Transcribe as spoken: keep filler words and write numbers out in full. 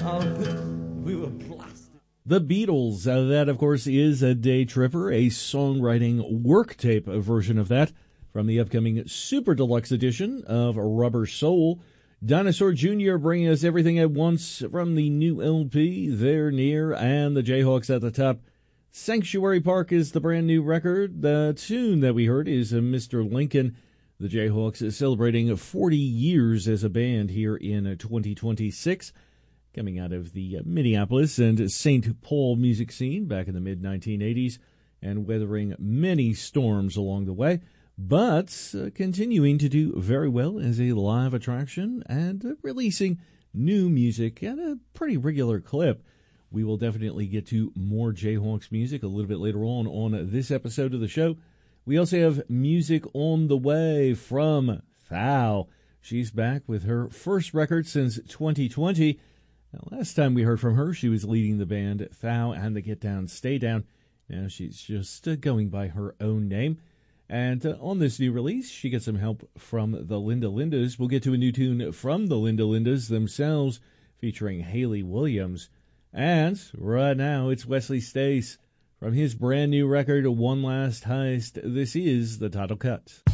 we were blasted. The Beatles, uh, that of course is a Day Tripper, a songwriting work tape version of that from the upcoming Super Deluxe edition of Rubber Soul. Dinosaur Junior bringing us Everything at Once from the new L P, They're Near, and the Jayhawks at the top. Sanctuary Park is the brand new record. The tune that we heard is uh, Mister Lincoln. The Jayhawks is celebrating forty years as a band here in uh, twenty twenty-six. Coming out of the Minneapolis and Saint Paul music scene back in the mid nineteen eighties and weathering many storms along the way, but uh, continuing to do very well as a live attraction and uh, releasing new music at a pretty regular clip. We will definitely get to more Jayhawks music a little bit later on on this episode of the show. We also have music on the way from Thao. She's back with her first record since twenty twenty. Now, last time we heard from her, she was leading the band Thao and the Get Down, Stay Down. Now she's just uh, going by her own name. And uh, on this new release, she gets some help from the Linda Lindas. We'll get to a new tune from the Linda Lindas themselves, featuring Haley Williams. And right now, it's Wesley Stace from his brand new record, One Last Heist. This is the title cut.